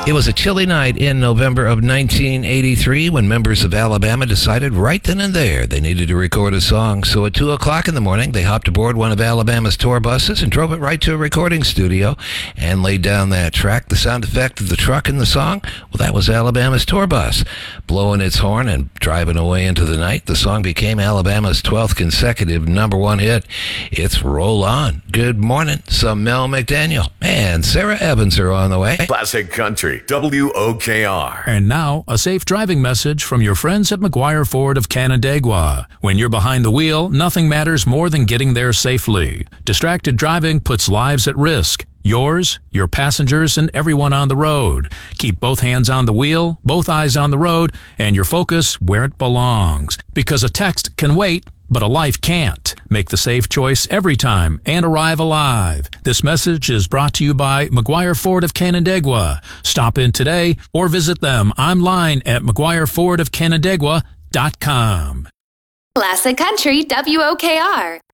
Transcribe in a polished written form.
It was a chilly night in November of 1983 when members of Alabama decided right then and there they needed to record a song. So at 2 o'clock in the morning, they hopped aboard one of Alabama's tour buses and drove it right to a recording studio and laid down that track. The sound effect of the truck in the song, well, that was Alabama's tour bus. Blowing its horn and driving away into the night, the song became Alabama's 12th consecutive #1 hit. It's Roll On. Good morning. Some Mel McDaniel and Sarah Evans are on the way. Classic Country, WOKR. And now, a safe driving message from your friends at McGuire Ford of Canandaigua. When you're behind the wheel, nothing matters more than getting there safely. Distracted driving puts lives at risk. Yours, your passengers, and everyone on the road. Keep both hands on the wheel, both eyes on the road, and your focus where it belongs. Because a text can wait, but a life can't. Make the safe choice every time and arrive alive. This message is brought to you by McGuire Ford of Canandaigua. Stop in today or visit them online at McGuireFordofCanandaigua.com. Classic Country, WOKR.